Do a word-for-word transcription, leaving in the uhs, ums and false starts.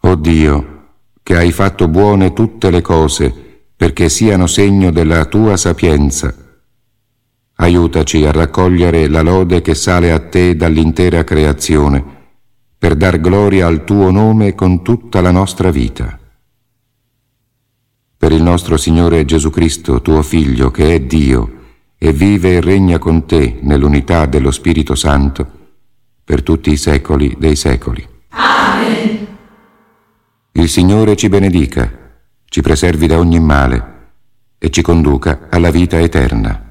O Dio, che hai fatto buone tutte le cose perché siano segno della tua sapienza, aiutaci a raccogliere la lode che sale a te dall'intera creazione, per dar gloria al tuo nome con tutta la nostra vita. Per il nostro Signore Gesù Cristo, tuo Figlio, che è Dio, e vive e regna con te nell'unità dello Spirito Santo, per tutti i secoli dei secoli. Amen. Il Signore ci benedica, ci preservi da ogni male e ci conduca alla vita eterna.